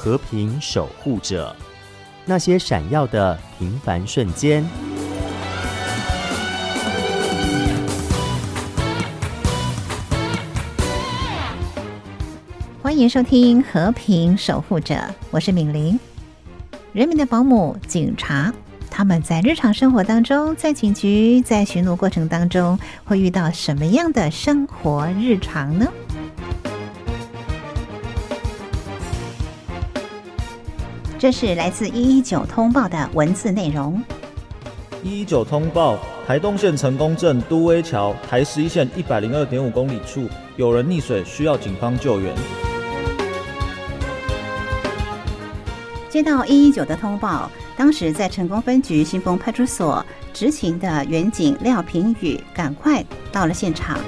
和平守护者，那些闪耀的平凡瞬间。 欢迎收听和平守护者，我是敏玲。人民的保姆警察，他们在日常生活当中，在警局，在巡逻过程当中，会遇到什么样的生活日常呢？这是来自119通报的文字内容。 119通报：台东县成功镇都威桥台11线102.5公里处有人溺水，需要警方救援。 接到119的通报，当时在成功分局新丰派出所执勤的员警廖平宇赶快到了现场。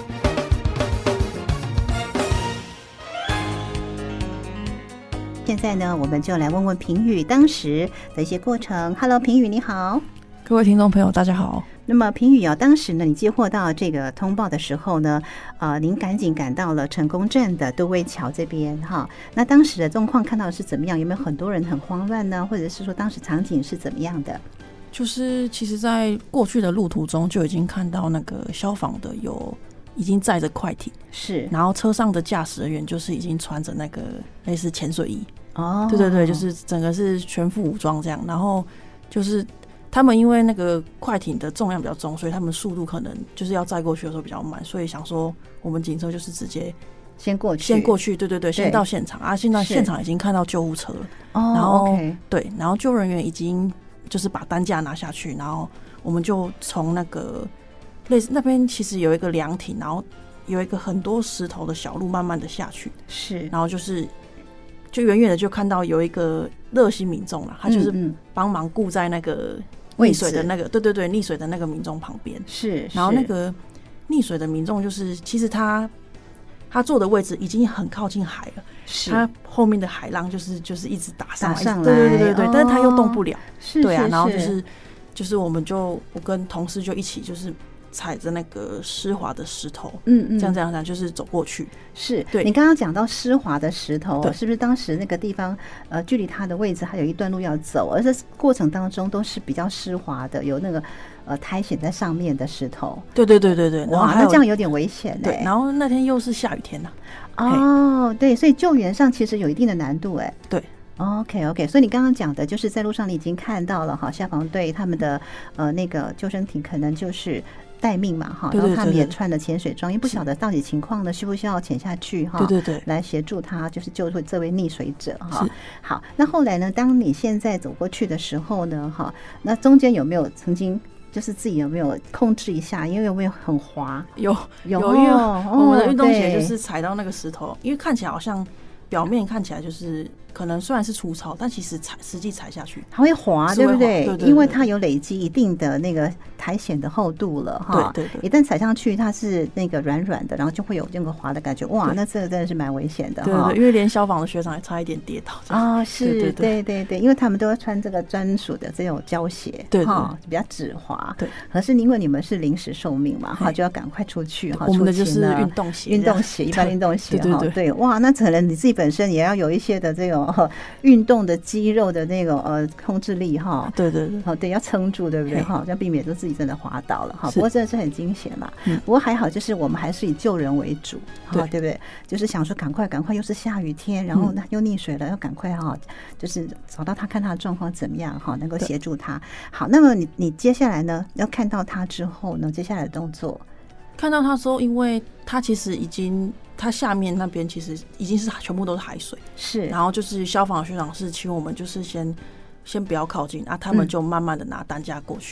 现在呢，我们就来问问平宇当时的一些过程。Hello， 平宇你好。 各位听众朋友大家好。 那么平宇当时呢，你接获到这个通报的时候呢，您赶紧赶到了成功镇的都威桥这边哈。那当时的状况看到的是怎么样？有没有很多人很慌乱呢？或者是说当时场景是怎么样的？ 就是其实在过去的路途中就已经看到那个消防的已经载着快艇， 是， 然后车上的驾驶人员就是已经穿着那个类似潜水衣。 哦， 对对对，就是整个是全副武装这样，然后就是他们因为那个快艇的重量比较重，所以他们速度可能就是要载过去的时候比较慢，所以想说我们警车就是直接先过去， 对对对，先到现场啊，现在现场已经看到救护车了， 哦， 然后、 okay. 对，然后救人员已经就是把担架拿下去，然后我们就从那个类似那边其实有一个凉亭，然后有一个很多石头的小路慢慢的下去， 是， 然后就远远的就看到有一个热心民众啦，他就是帮忙顾在那个溺水的那个，对对对，溺水的那个民众旁边是， 然后那个溺水的民众就是其实他坐的位置已经很靠近海了， 是，他后面的海浪就是一直打上来， 对对对对对， 哦， 但是他又动不了， 是， 对啊，然后就是我跟同事就一起就是踩着那个湿滑的石头，这样就是走过去。 是， 对， 你刚刚讲到湿滑的石头，是不是当时那个地方距离它的位置还有一段路要走，而这过程当中都是比较湿滑的，有那个苔藓在上面的石头。 对对对对对， 哇，那这样有点危险欸。 对，然后那天又是下雨天哦，对，所以救援上其实有一定的难度哎。 对。 OK， 所以你刚刚讲的就是在路上你已经看到了哈，消防队他们的那个救生艇可能就是待命嘛哈，然后他们也穿了潜水装，因为不晓得到底情况呢需不需要潜下去哈， 对对对， 来协助他就是救出这位溺水者哈。好，那后来呢，当你现在走过去的时候呢哈，那中间有没有曾经就是自己有没有控制一下，因为有没有很滑？有，因为我们的运动鞋就是踩到那个石头，因为看起来好像表面看起来就是可能虽然是粗糙，但其实实际踩下去它会滑，对不对？ 对对对， 因为它有累积一定的那个苔藓的厚度了哈。 对对对， 一旦踩上去，它是那个软软的，然后就会有那个滑的感觉。哇，那这个真的是蛮危险的哈。 对对，因为连消防的学长也差一点跌倒。 哦，是，对对对，因为他们都要穿这个专属的这种胶鞋， 对哈，比较止滑。 对， 可是因为你们是临时受命嘛，哈，就要赶快出去哈。 我们的就是运动鞋， 一般运动鞋哈。 对，哇，那可能你自己本身也要有一些的这种运动的肌肉的那种控制力哈， 对对对， 对，要撑住，对不对哈？这样避免就自己真的滑倒了哈。不过真的是很惊险嘛，不过还好，就是我们还是以救人为主，对不对？就是想说赶快，又是下雨天，然后又溺水了，要赶快哈，就是找到他，看他的状况怎么样哈，能够协助他。好，那么你接下来呢，要看到他之后呢，接下来的动作， 看到他之后，因为他其实他下面那边其实已经是全部都是海水， 是， 然后就是消防学长是请我们就是先不要靠近啊，他们就慢慢的拿担架过去，